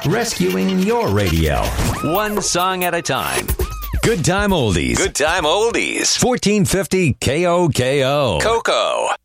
rescuing your radio. One song at a time. Good Time Oldies. Good Time Oldies. 1450 KOKO. Coco.